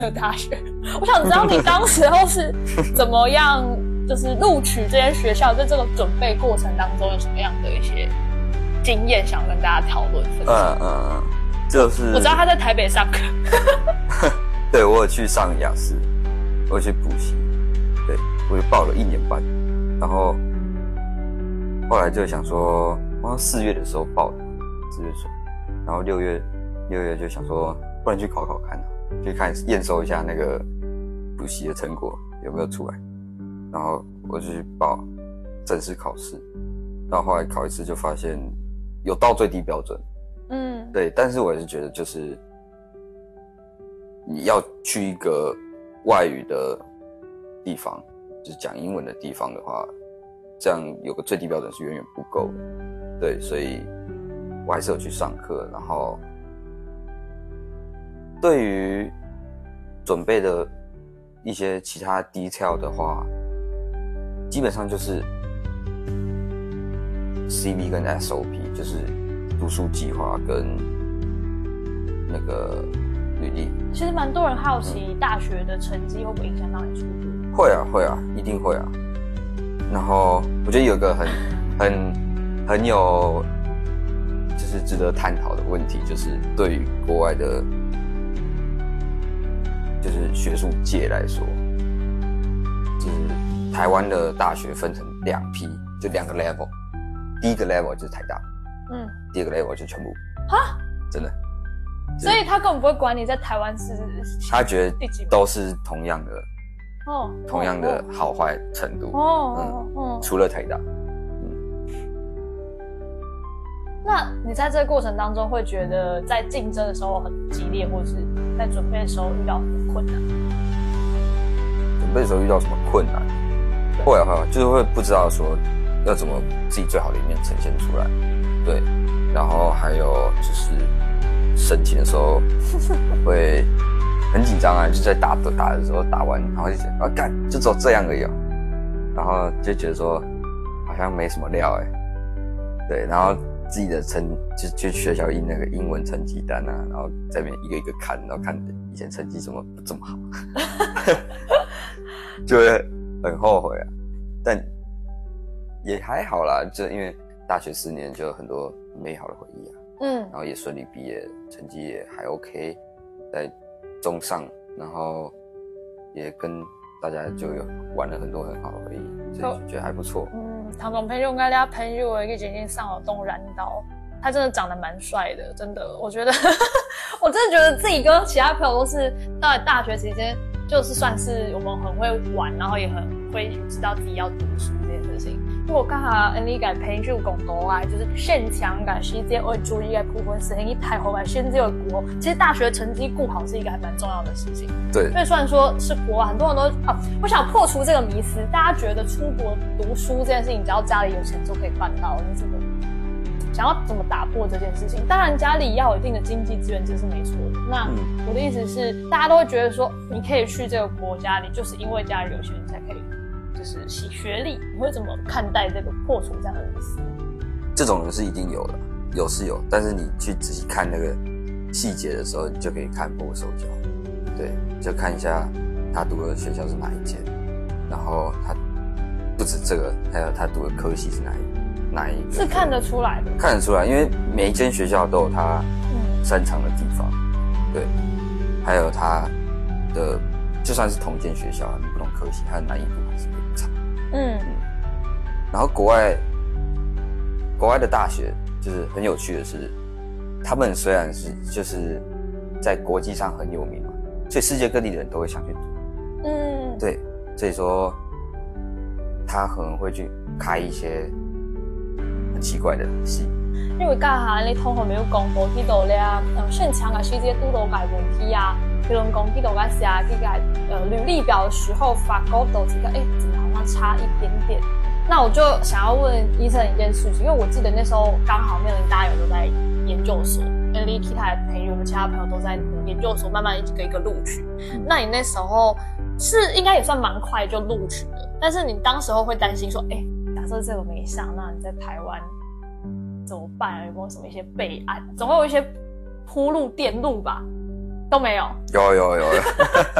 的大学。我想知道你当时候是怎么样，就是录取这间学校，在这个准备过程当中有什么样的一些经验想跟大家讨论分享？ 就是我知道他在台北上课， 对，我有去上雅思，我有去补习，对，我就报了1年半，然后后来就想说，好像4月的时候报的，4月初，然后6月就想说，不然去考考看，去看验收一下那个补习的成果有没有出来，然后我就去报正式考试，然后后来考一次就发现有到最低标准，对，但是我也是觉得就是你要去一个外语的地方，就是讲英文的地方的话，这样有个最低标准是远远不够的，对，所以我还是有去上课，然后对于准备的一些其他 detail 的话，基本上就是 CV 跟 SOP， 就是读书计划跟那个履历。 其实蛮多人好奇大学的成绩会不会影响到你出国？ 会啊，一定会啊。然后我觉得有一个很有就是值得探讨的问题，就是对于国外的，就是学术界来说，就是台湾的大学分成2批，就2个 level， 第一个 level 就是台大，第二个 level 就全部，哈，真的。 所以他根本不会管你在台湾是， 他觉得都是同样的，同样的好坏程度，除了台大。 那你在这个过程当中会觉得在竞争的时候很激烈，或者是在准备的时候遇到什么困难？ 准备的时候遇到什么困难？会啊，就是会不知道说要怎么自己最好的一面呈现出来，对，然后还有就是申请的时候会很紧张啊，就在打的时候打完，然后就觉得干就只有这样而已，然后就觉得说好像没什么料对，然后自己的就去学校印那个英文成绩单啊，然后在那边一个一个看，然后看以前成绩怎么不这么好，就会很后悔啊，但也还好啦，就因为大学4年就有很多美好的回忆啊。然后也顺利毕业，成绩也还 OK， 在中上，然后也跟大家就有玩了很多很好的回忆，所以就觉得还不错。 唐总朋友跟大家朋友的一个简介上有动燃刀，他真的长得蛮帅的，真的，我觉得我真的觉得自己跟其他朋友都是到了大学期间，就是算是我们很会玩，然后也很会知道自己要读书这件事情。因为我刚好你嘅朋友講到啊，就是現場嘅時間我注意嘅部分是你太好嘅先這個國，其實大學成績顧好是一個還蠻重要的事情。 對， 因為雖然說是國外，很多人都我想破除這個迷思，大家覺得出國讀書這件事情，只要家裡有錢就可以辦到，你這個想要怎麼打破這件事情？當然家裡要有一定的經濟資源，這是沒錯的。那我的意思是，大家都會覺得說，你可以去這個國家裡，就是因為家裡有錢你才可以。就是洗学历，你会怎么看待这个破除这样的迷思？ 这种人是一定有的，有是有，但是你去仔细看那个细节的时候，你就可以看破手脚。对，就看一下他读的学校是哪一间，然后他不止这个，还有他读的科系是哪一个， 是看得出来的， 看得出来，因为每一间学校都有他擅长的地方，对，还有他的。就算是同间学校，不同科系，它的难易度还是不差。然后国外的大学就是很有趣的是，他们虽然是就是在国际上很有名嘛，所以世界各地的人都会想去读。对，所以说他可能会去开一些很奇怪的系。 因為家下你同學咪要講過呢度咧，現場嘅師姐督導嘅問題啊，譬如講呢度嘅寫這個履歷表的時候，發覺到這個怎麼好像差一點點。那我就想要問醫生一件事情，因為我記得那時候剛好面臨大家有都在研究所，你其他的朋友、其他朋友都在研究所，慢慢一個一個錄取。那你那時候是應該也算蠻快就錄取的，但是你當時候會擔心說，假設這個沒上，那你在台灣怎麼辦？有沒有什麼一些備案？總會有一些鋪路電路吧？ 都没有。 有，